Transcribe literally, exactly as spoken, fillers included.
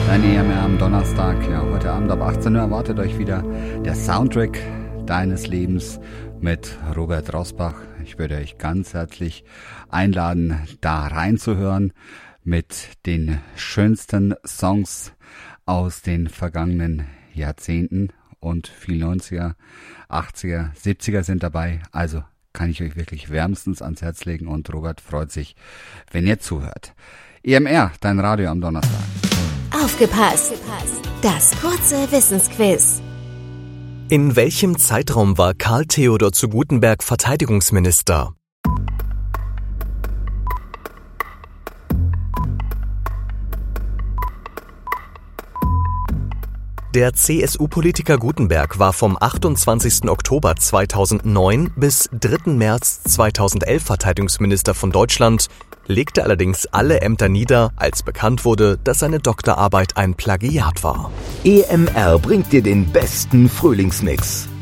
Dein E M R am Donnerstag. Ja, heute Abend ab achtzehn Uhr erwartet euch wieder der Soundtrack deines Lebens mit Robert Rosbach. Ich würde euch ganz herzlich einladen, da reinzuhören mit den schönsten Songs aus den vergangenen Jahrzehnten, und viel neunziger, achtziger, siebziger sind dabei. Also kann ich euch wirklich wärmstens ans Herz legen, und Robert freut sich, wenn ihr zuhört. E M R, dein Radio am Donnerstag. Aufgepasst! Das kurze Wissensquiz. In welchem Zeitraum war Karl Theodor zu Guttenberg Verteidigungsminister? Der C S U-Politiker Guttenberg war vom achtundzwanzigsten Oktober zweitausendneun bis dritten März zweitausendelf Verteidigungsminister von Deutschland, legte allerdings alle Ämter nieder, als bekannt wurde, dass seine Doktorarbeit ein Plagiat war. E M R bringt dir den besten Frühlingsmix.